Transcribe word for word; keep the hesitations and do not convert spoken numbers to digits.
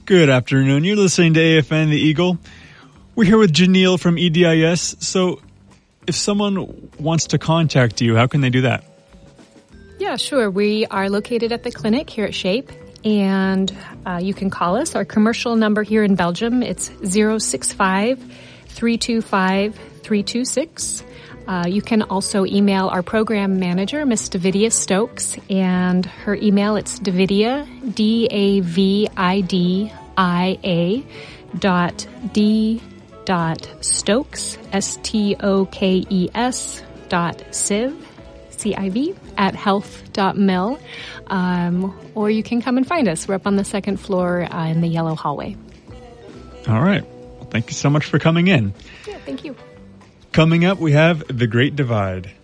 Good afternoon. You're listening to A F N, The Eagle. We're here with Janelle from E D I S. So if someone wants to contact you, how can they do that? Yeah, sure. We are located at the clinic here at SHAPE, and uh, you can call us. Our commercial number here in Belgium, it's zero six five, three two five, three two six. Uh, you can also email our program manager, Miss Davidia Stokes, and her email, it's Davidia, D A V I D I A dot D dot Stokes, S T O K E S dot Civ, C I V, at health dot mil. Um, or you can come and find us. We're up on the second floor uh, in the yellow hallway. All right. Well, thank you so much for coming in. Yeah, thank you. Coming up, we have The Great Divide.